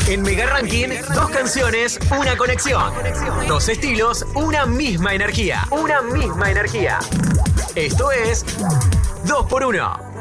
En Mega Ranking, dos canciones, una conexión. Dos estilos, una misma energía. Una misma energía. Esto es 2x1.